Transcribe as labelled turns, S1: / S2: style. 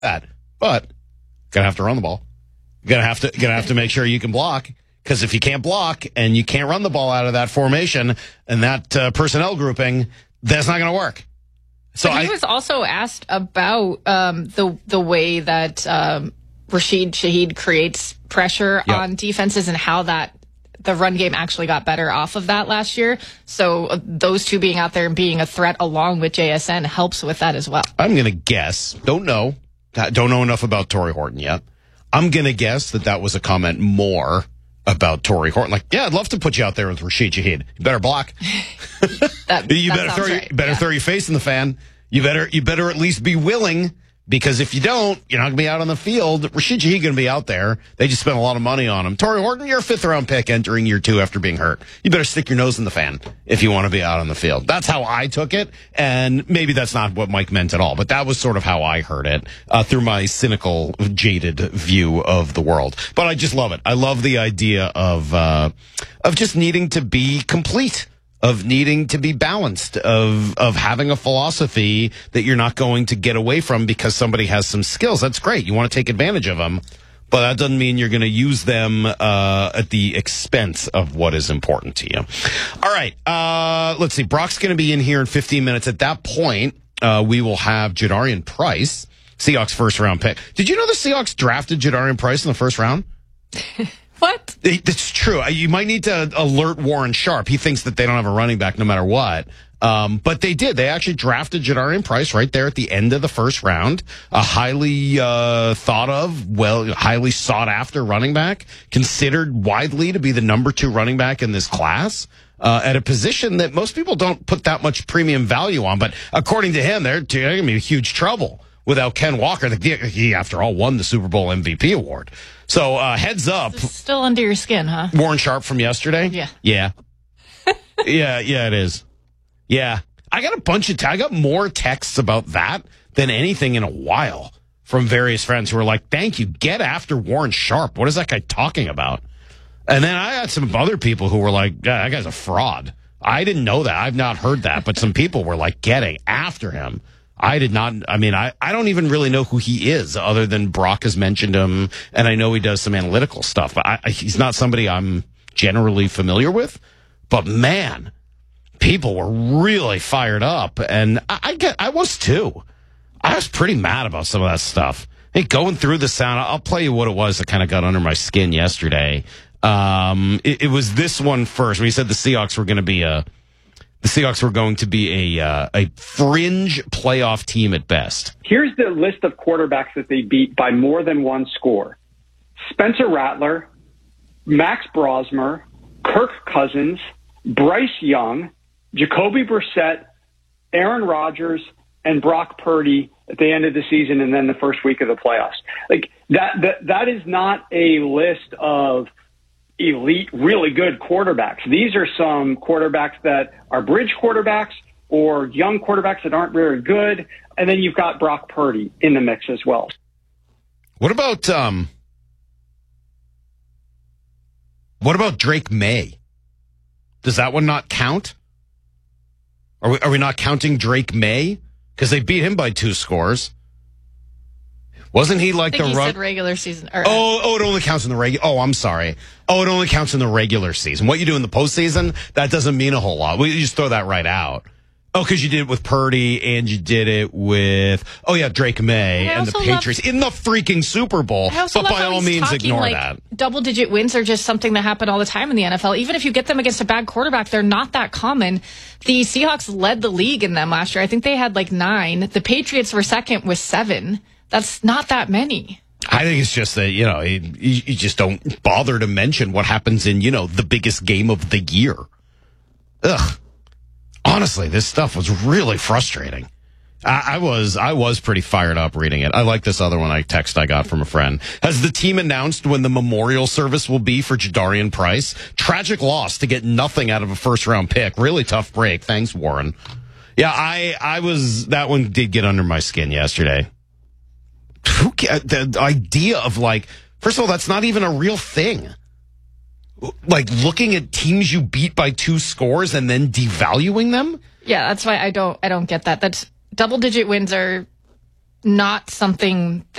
S1: that. But gonna have to run the ball. Gonna have to make sure you can block. Because if you can't block and you can't run the ball out of that formation and that personnel grouping, that's not going to work. So
S2: but he was also asked about the way that Rashid Shaheed creates pressure on defenses and how that the run game actually got better off of that last year. So those two being out there and being a threat along with JSN helps with that as well. I'm
S1: going to guess, don't know enough about Torrey Horton yet. I'm going to guess that was a comment more about Torrey Horton. Like, yeah, I'd love to put you out there with Rashid Shaheed. You better block. You better throw your face in the fan. You better at least be willing, because if you don't, you're not going to be out on the field. Rashid Shaheed going to be out there. They just spent a lot of money on him. Torrey Horton, you're a 5th-round pick entering year 2 after being hurt. You better stick your nose in the fan if you want to be out on the field. That's how I took it, and maybe that's not what Mike meant at all, but that was sort of how I heard it through my cynical, jaded view of the world. But I just love it. I love the idea of just needing to be complete, of needing to be balanced, of having a philosophy that you're not going to get away from because somebody has some skills. That's great. You want to take advantage of them, but that doesn't mean you're going to use them at the expense of what is important to you. All right. Let's see. Brock's going to be in here in 15 minutes. At that point, we will have Jadarian Price, Seahawks first-round pick. Did you know the Seahawks drafted Jadarian Price in the first round?
S2: What?
S1: That's true. You might need to alert Warren Sharp. He thinks that they don't have a running back no matter what. But they did. They actually drafted Jadarian Price right there at the end of the first round. A highly thought of, highly sought after running back, considered widely to be the number 2 running back in this class. At a position that most people don't put that much premium value on. But according to him, they're going to be in huge trouble without Ken Walker. He, after all, won the Super Bowl MVP award. So heads up.
S2: Still under your skin, huh?
S1: Warren Sharp from yesterday?
S2: Yeah.
S1: Yeah, it is. Yeah. I got more texts about that than anything in a while from various friends who were like, thank you, get after Warren Sharp. What is that guy talking about? And then I had some other people who were like, yeah, that guy's a fraud. I didn't know that. I've not heard that. But some people were like getting after him. I did not. I mean, I don't even really know who he is other than Brock has mentioned him. And I know he does some analytical stuff, but he's not somebody I'm generally familiar with. But man, people were really fired up. And I was too. I was pretty mad about some of that stuff. Hey, going through the sound, I'll play you what it was that kind of got under my skin yesterday. It was this one first when he said the Seahawks were going to be a fringe playoff team at best.
S3: Here's the list of quarterbacks that they beat by more than one score: Spencer Rattler, Max Brosmer, Kirk Cousins, Bryce Young, Jacoby Brissett, Aaron Rodgers, and Brock Purdy at the end of the season and then the first week of the playoffs. Like that is not a list of elite, really good quarterbacks. These are some quarterbacks that are bridge quarterbacks or young quarterbacks that aren't very good. And then you've got Brock Purdy in the mix as well.
S1: What about Drake May? Does that one not count? Are we not counting Drake May? Because they beat him by 2 scores. Wasn't he like
S2: I think
S1: the
S2: he said regular season? Or,
S1: it only counts in the regular. Oh, I'm sorry. Oh, it only counts in the regular season. What you do in the postseason, that doesn't mean a whole lot. We just throw that right out. Oh, because you did it with Purdy and you did it with Drake May and the Patriots in the freaking Super Bowl. But by all means, ignore that.
S2: Double-digit wins are just something that happen all the time in the NFL. Even if you get them against a bad quarterback, they're not that common. The Seahawks led the league in them last year. I think they had like 9. The Patriots were second with 7. That's not that many.
S1: I think it's just that, you just don't bother to mention what happens in, the biggest game of the year. Ugh. Honestly, this stuff was really frustrating. I was pretty fired up reading it. I like this other one I got from a friend. Has the team announced when the memorial service will be for Jadarian Price? Tragic loss to get nothing out of a first-round pick. Really tough break. Thanks, Warren. Yeah, that one did get under my skin yesterday. The idea of first of all, that's not even a real thing. Like looking at teams you beat by 2 scores and then devaluing them?
S2: Yeah, that's why I don't get that. That's double-digit wins are not something